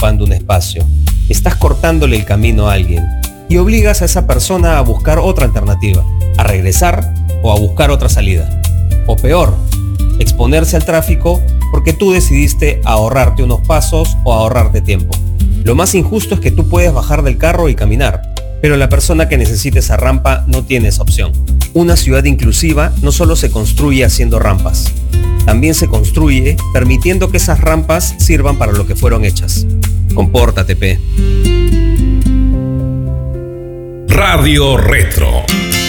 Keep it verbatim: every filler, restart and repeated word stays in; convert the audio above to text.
ocupando un espacio, estás cortándole el camino a alguien y obligas a esa persona a buscar otra alternativa, a regresar o a buscar otra salida. O peor, exponerse al tráfico porque tú decidiste ahorrarte unos pasos o ahorrarte tiempo. Lo más injusto es que tú puedes bajar del carro y caminar, pero la persona que necesite esa rampa no tiene esa opción. Una ciudad inclusiva no solo se construye haciendo rampas, también se construye permitiendo que esas rampas sirvan para lo que fueron hechas. Compórtate, pe. Radio Retro.